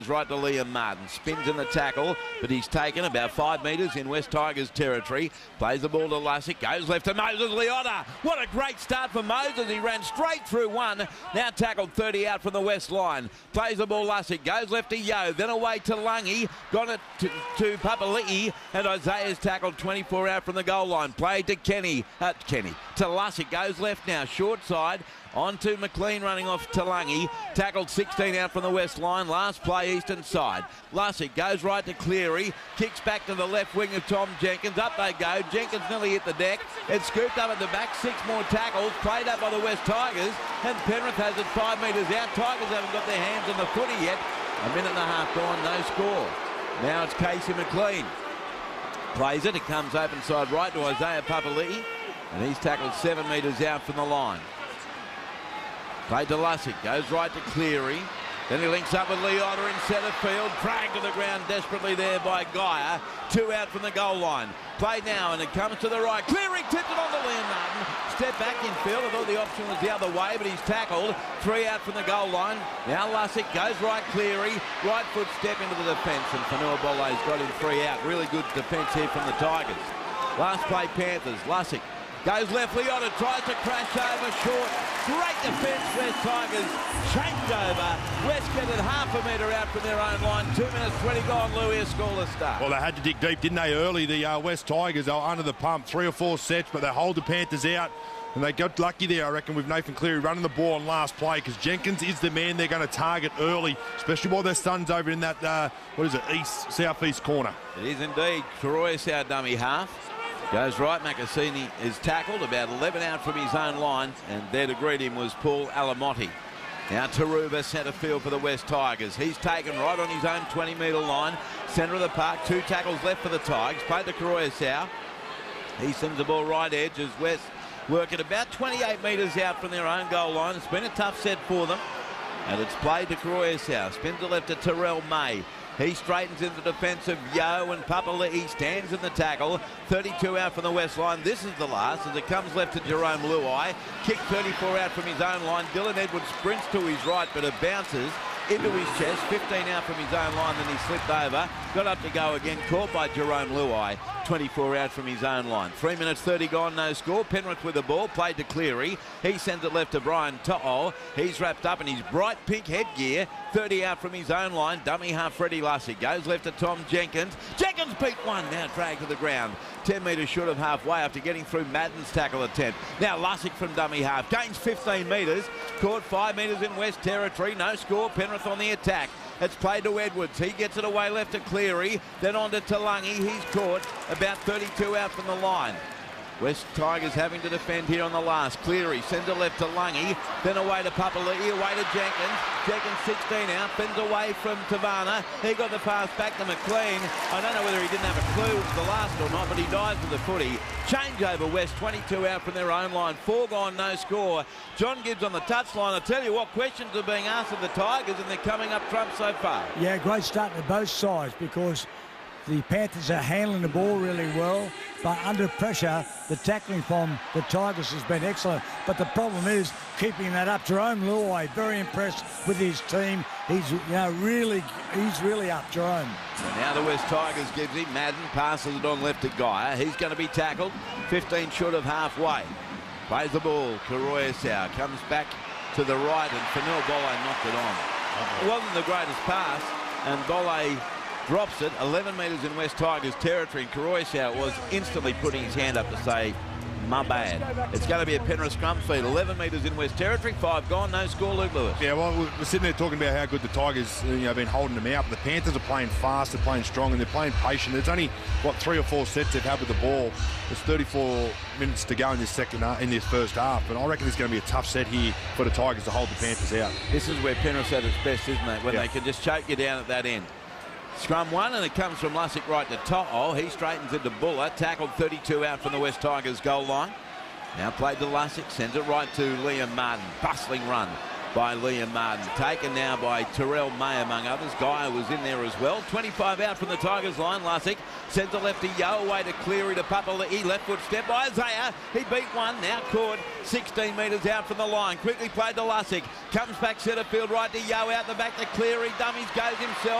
Right to Liam Martin, spins in the tackle, but he's taken about 5 metres in West Tigers territory. Plays the ball to Lussick, goes left to Moses Leota. What a great start for Moses. He ran straight through one. Now tackled 30 out from the west line. Plays the ball Lussick, goes left to Yo, then away to Lungy. Got it to Papali'i, and Isaiah's tackled 24 out from the goal line. Played to Kenny to Lussick, goes left now, short side. On to McLean running off to Lungy. Tackled 16 out from the west line. Last play eastern side. Lussick goes right to Cleary. Kicks back to the left wing of Tom Jenkins. Up they go. Jenkins nearly hit the deck. It's scooped up at the back. 6 more tackles. Played up by the West Tigers. And Penrith has it 5 metres out. Tigers haven't got their hands on the footy yet. A minute and a half gone. No score. Now it's Casey McLean. Plays it. It comes open side right to Isaiah Papali'i. And he's tackled 7 metres out from the line. Played to Lussick, goes right to Cleary. Then he links up with Leota in centre field. Dragged to the ground desperately there by Geyer. 2 out from the goal line. Played now and it comes to the right. Cleary tipped it on to Liam Martin. Step back in field. I thought the option was the other way, but he's tackled. 3 out from the goal line. Now Lussick goes right Cleary. Right foot step into the defence, and Fonua-Bole's got him 3 out. Really good defence here from the Tigers. Last play Panthers. Lussick goes left, Leota tries to crash over short. Great defence, West Tigers. Changed over. West get it half a metre out from their own line. 2 minutes 20 gone. Louis, a scoreless start. Well, they had to dig deep, didn't they, early? The West Tigers, they were under the pump. 3 or 4 sets, but they hold the Panthers out. And they got lucky there, I reckon, with Nathan Cleary running the ball on last play, because Jenkins is the man they're going to target early, especially while their son's over in that, southeast corner. It is indeed. Koroisau dummy half. Goes right, Macassini is tackled, about 11 out from his own line, and there to greet him was Paul Alamotti. Now Taruba, centre field for the West Tigers. He's taken right on his own 20-metre line, centre of the park, 2 tackles left for the Tigers. Played to Koroisau. He sends the ball right edge as West work at about 28 metres out from their own goal line. It's been a tough set for them, and it's played to Koroisau. Spins it left to Terrell May. He straightens into the defence of Yo, and Papali'i stands in the tackle. 32 out from the west line. This is the last as it comes left to Jerome Luai. Kick 34 out from his own line. Dylan Edwards sprints to his right, but it bounces into his chest. 15 out from his own line, then he slipped over. Got up to go again, caught by Jerome Luai. 24 out from his own line. 3 minutes 30 gone, no score. Penrith with the ball, played to Cleary. He sends it left to Brian To'o. He's wrapped up in his bright pink headgear. 30 out from his own line. Dummy half Freddie Lussick. Goes left to Tom Jenkins. Jenkins beat one, now dragged to the ground. 10 metres short of halfway after getting through Madden's tackle attempt. Now Lussick from dummy half. Gains 15 metres. Caught 5 metres in West Territory. No score. Penrith on the attack. It's played to Edwards. He gets it away left to Cleary. Then on to Talangi. He's caught about 32 out from the line. West Tigers having to defend here on the last. Cleary sends it left to Lungy. Then away to Papali'i. Away to Jenkins. Jenkins 16 out. Bends away from Tavana. He got the pass back to McLean. I don't know whether he didn't have a clue it was the last or not, but he dives with the footy. Changeover West. 22 out from their own line. 4 gone, no score. John Gibbs on the touchline. I tell you what, questions are being asked of the Tigers, and they're coming up trump so far. Yeah, great start to both sides, because the Panthers are handling the ball really well, but under pressure, the tackling from the Tigers has been excellent. But the problem is keeping that up. Jerome Luai, very impressed with his team. He's really up, Jerome. And now the West Tigers gives him. Madden passes it on left to Geyer. He's going to be tackled 15 short of halfway. Plays the ball. Koroisau comes back to the right, and Fonua-Bole knocked it on. It wasn't the greatest pass, and Bole drops it 11 metres in West Tigers territory, and Koroisau was instantly putting his hand up to say, my bad. It's going to be a Penrith scrum feed. 11 metres in West Territory, 5 gone, no score, Luke Lewis. Yeah, well, we're sitting there talking about how good the Tigers have been holding them out. The Panthers are playing fast, they're playing strong, and they're playing patient. There's only, 3 or 4 sets they've had with the ball. There's 34 minutes to go in this first half, and I reckon it's going to be a tough set here for the Tigers to hold the Panthers out. This is where Penrith's at its best, isn't it? When they can just choke you down at that end. Scrum 1, and it comes from Lussick right to To'o. He straightens into Buller. Tackled 32 out from the West Tigers goal line. Now played to Lussick. Sends it right to Liam Martin. Bustling run. by Liam Martin. Taken now by Terrell May, among others. Guy was in there as well. 25 out from the Tigers line. Lussick sends a lefty Yo away to Cleary to Papali'i. Left foot step by Isaiah. He beat one. Now caught 16 metres out from the line. Quickly played to Lussick. Comes back centre field right to Yo out the back to Cleary. Dummies goes himself.